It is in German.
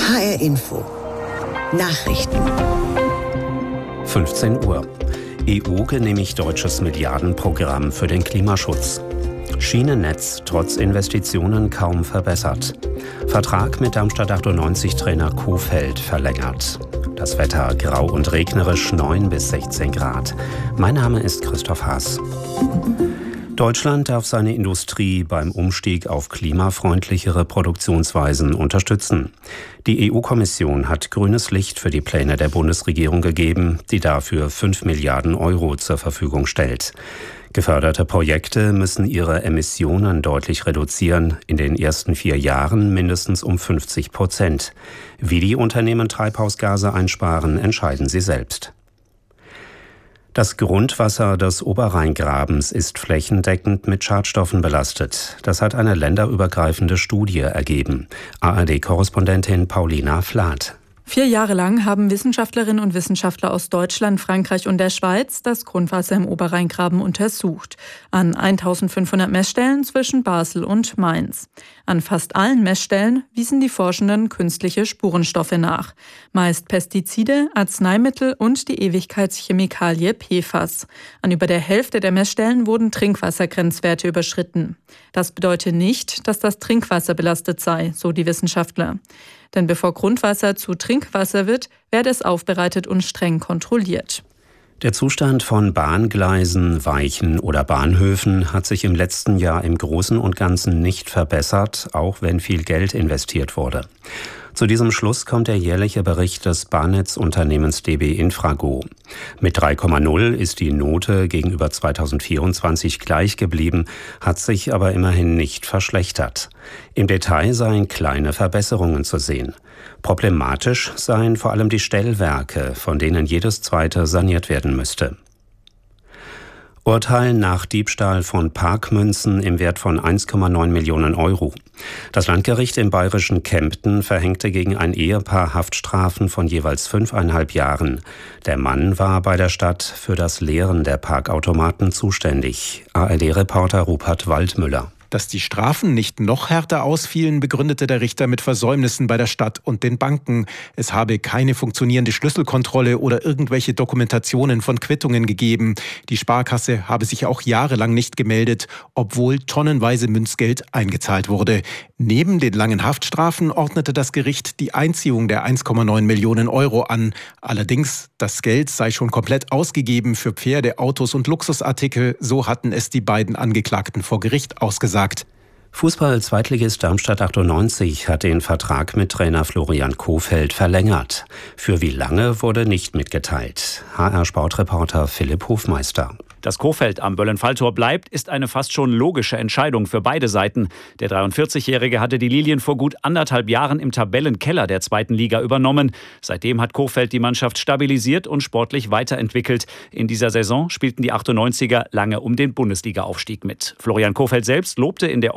HR Info. Nachrichten. 15 Uhr. EU genehmigt deutsches Milliardenprogramm für den Klimaschutz. Schienennetz trotz Investitionen kaum verbessert. Vertrag mit Darmstadt 98-Trainer Kohfeldt verlängert. Das Wetter grau und regnerisch, 9 bis 16 Grad. Mein Name ist Christoph Haas. Deutschland darf seine Industrie beim Umstieg auf klimafreundlichere Produktionsweisen unterstützen. Die EU-Kommission hat grünes Licht für die Pläne der Bundesregierung gegeben, die dafür 5 Milliarden Euro zur Verfügung stellt. Geförderte Projekte müssen ihre Emissionen deutlich reduzieren, in den ersten 4 Jahren mindestens um 50%. Wie die Unternehmen Treibhausgase einsparen, entscheiden sie selbst. Das Grundwasser des Oberrheingrabens ist flächendeckend mit Schadstoffen belastet. Das hat eine länderübergreifende Studie ergeben. ARD-Korrespondentin Paulina Flath. 4 Jahre lang haben Wissenschaftlerinnen und Wissenschaftler aus Deutschland, Frankreich und der Schweiz das Grundwasser im Oberrheingraben untersucht. An 1500 Messstellen zwischen Basel und Mainz. An fast allen Messstellen wiesen die Forschenden künstliche Spurenstoffe nach. Meist Pestizide, Arzneimittel und die Ewigkeitschemikalie PFAS. An über der Hälfte der Messstellen wurden Trinkwassergrenzwerte überschritten. Das bedeutet nicht, dass das Trinkwasser belastet sei, so die Wissenschaftler. Denn bevor Grundwasser zu Trinkwasser wird, werde es aufbereitet und streng kontrolliert. Der Zustand von Bahngleisen, Weichen oder Bahnhöfen hat sich im letzten Jahr im Großen und Ganzen nicht verbessert, auch wenn viel Geld investiert wurde. Zu diesem Schluss kommt der jährliche Bericht des Bahnetzunternehmens DB Infrago. Mit 3,0 ist die Note gegenüber 2024 gleich geblieben, hat sich aber immerhin nicht verschlechtert. Im Detail seien kleine Verbesserungen zu sehen. Problematisch seien vor allem die Stellwerke, von denen jedes zweite saniert werden müsste. Urteil nach Diebstahl von Parkmünzen im Wert von 1,9 Millionen Euro. Das Landgericht im bayerischen Kempten verhängte gegen ein Ehepaar Haftstrafen von jeweils 5,5 Jahren. Der Mann war bei der Stadt für das Leeren der Parkautomaten zuständig. ARD-Reporter Rupert Waldmüller. Dass die Strafen nicht noch härter ausfielen, begründete der Richter mit Versäumnissen bei der Stadt und den Banken. Es habe keine funktionierende Schlüsselkontrolle oder irgendwelche Dokumentationen von Quittungen gegeben. Die Sparkasse habe sich auch jahrelang nicht gemeldet, obwohl tonnenweise Münzgeld eingezahlt wurde. Neben den langen Haftstrafen ordnete das Gericht die Einziehung der 1,9 Millionen Euro an. Allerdings, das Geld sei schon komplett ausgegeben für Pferde, Autos und Luxusartikel. So hatten es die beiden Angeklagten vor Gericht ausgesagt. Fußball-Zweitligist Darmstadt 98 hat den Vertrag mit Trainer Florian Kohfeldt verlängert. Für wie lange wurde nicht mitgeteilt. HR-Sportreporter Philipp Hofmeister. Dass Kohfeldt am Böllen-Falltor bleibt, ist eine fast schon logische Entscheidung für beide Seiten. Der 43-Jährige hatte die Lilien vor gut 1,5 Jahren im Tabellenkeller der 2. Liga übernommen. Seitdem hat Kohfeldt die Mannschaft stabilisiert und sportlich weiterentwickelt. In dieser Saison spielten die 98er lange um den Bundesliga-Aufstieg mit. Florian Kohfeldt selbst lobte in der